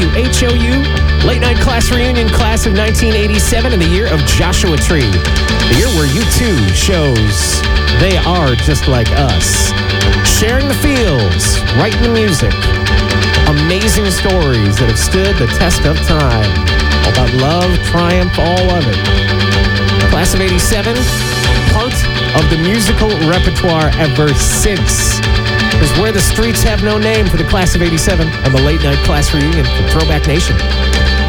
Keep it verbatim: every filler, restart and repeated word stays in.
W H O U, Late Night Class Reunion, class of nineteen eighty-seven, in the year of Joshua Tree. The year where U two shows they are just like us. Sharing the feels, writing the music. Amazing stories that have stood the test of time. All about love, triumph, all of it. Class of eighty-seven, part of the musical repertoire ever since. Is Where the Streets Have No Name for the Class of eighty-seven on the Late Night Class Reunion for Throwback Nation.